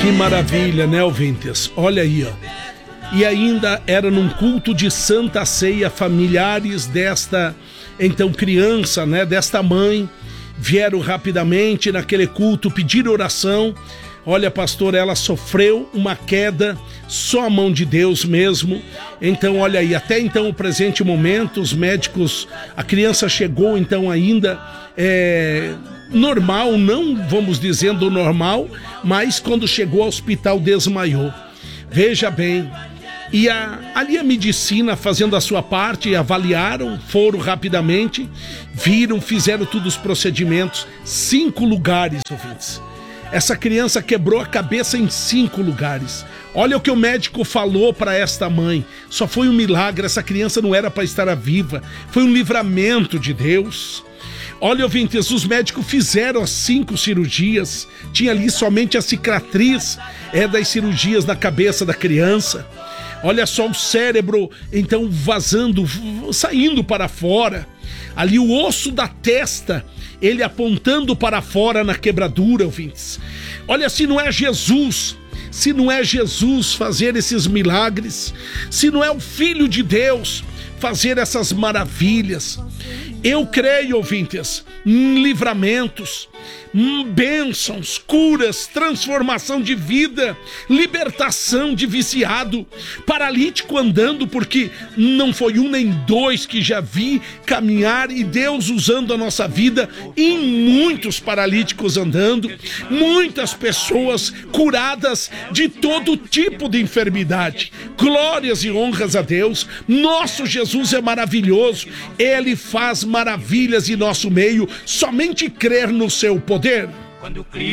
Que maravilha, né, ouvintes? Olha aí, ó. E ainda era num culto de Santa Ceia, familiares desta, então, criança, né, desta mãe, vieram rapidamente naquele culto pedir oração. Olha, pastor, ela sofreu uma queda, só a mão de Deus mesmo. Então, olha aí, até então, o presente momento, os médicos, a criança chegou, então, ainda normal, não vamos dizendo normal, mas quando chegou ao hospital desmaiou. Veja bem, e ali a medicina fazendo a sua parte, avaliaram, foram rapidamente, viram, fizeram todos os procedimentos, 5 lugares, ouvintes. Essa criança quebrou a cabeça em 5 lugares. Olha o que o médico falou para esta mãe. Só foi um milagre, essa criança não era para estar viva. Foi um livramento de Deus. Olha, ouvintes, os médicos fizeram as 5 cirurgias. Tinha ali somente a cicatriz das cirurgias na cabeça da criança. Olha só o cérebro, então, vazando, saindo para fora. Ali o osso da testa, ele apontando para fora na quebradura, ouvintes. Olha, se não é Jesus fazer esses milagres, se não é o Filho de Deus fazer essas maravilhas, eu creio, ouvintes, em livramentos, bênçãos, curas, transformação de vida, libertação de viciado, paralítico andando, porque não foi 1 nem 2 que já vi caminhar, e Deus usando a nossa vida em muitos paralíticos andando, muitas pessoas curadas de todo tipo de enfermidade. Glórias e honras a Deus. Nosso Jesus é maravilhoso, Ele faz maravilhas em nosso meio, somente crer no seu poder.